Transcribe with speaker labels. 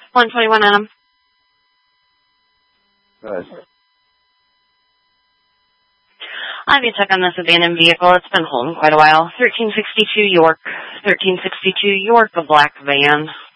Speaker 1: 121 Adam.
Speaker 2: Good.
Speaker 1: I'll have you check on this abandoned vehicle. It's been holding quite a while. 1362 York. 1362 York, a black van.